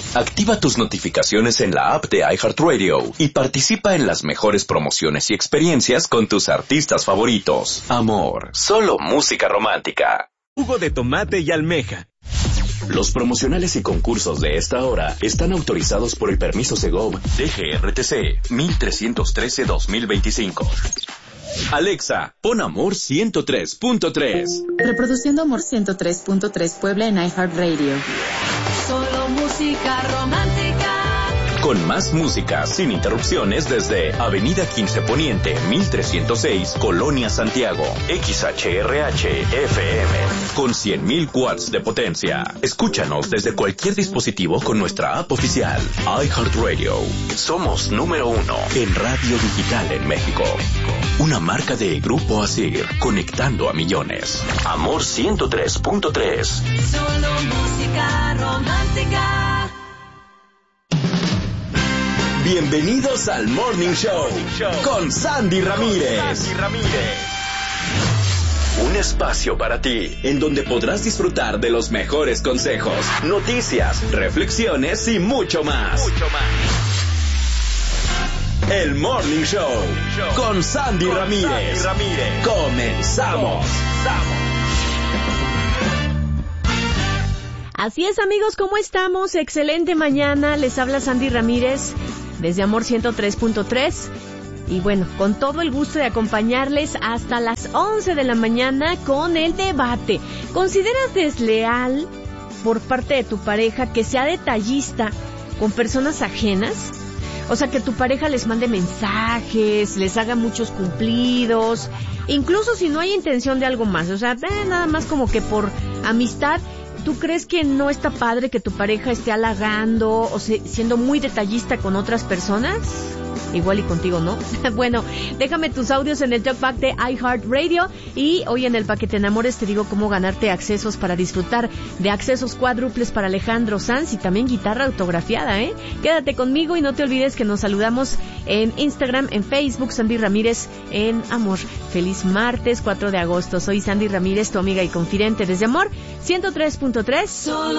Activa tus notificaciones en la app de iHeartRadio y participa en las mejores promociones y experiencias con tus artistas favoritos. Amor, solo música romántica. Jugo de tomate y almeja. Los promocionales y concursos de esta hora están autorizados por el permiso Segov DGRTC 1313-2025. Alexa, pon Amor 103.3. Reproduciendo Amor 103.3 Puebla en iHeartRadio. Solo música romántica. Con más música, sin interrupciones, desde Avenida 15 Poniente, 1306, Colonia Santiago. XHRH FM, con 100.000 watts de potencia. Escúchanos desde cualquier dispositivo con nuestra app oficial, iHeartRadio. Somos número 1 en radio digital en México. Una marca de Grupo Asir, conectando a millones. Amor 103.3. Solo música romántica. Bienvenidos al Morning Show con Sandy Ramírez. Un espacio para ti, en donde podrás disfrutar de los mejores consejos, noticias, reflexiones y mucho más. El Morning Show con Sandy Ramírez. Comenzamos. Así es, amigos, ¿cómo estamos? Excelente mañana, les habla Sandy Ramírez desde Amor 103.3 y bueno, con todo el gusto de acompañarles hasta las 11 de la mañana con el debate. ¿Consideras desleal por parte de tu pareja que sea detallista con personas ajenas? O sea, que tu pareja les mande mensajes, les haga muchos cumplidos, incluso si no hay intención de algo más, o sea, nada más como que por amistad. ¿Tú crees que no está padre que tu pareja esté halagando o siendo muy detallista con otras personas? Igual y contigo, ¿no? Bueno, déjame tus audios en el talkback de iHeartRadio y hoy en el paquete Enamores te digo cómo ganarte accesos para disfrutar de accesos cuádruples para Alejandro Sanz y también guitarra autografiada, ¿eh? Quédate conmigo y no te olvides que nos saludamos en Instagram, en Facebook, Sandy Ramírez en Amor. Feliz martes 4 de agosto. Soy Sandy Ramírez, tu amiga y confidente desde Amor 103.3.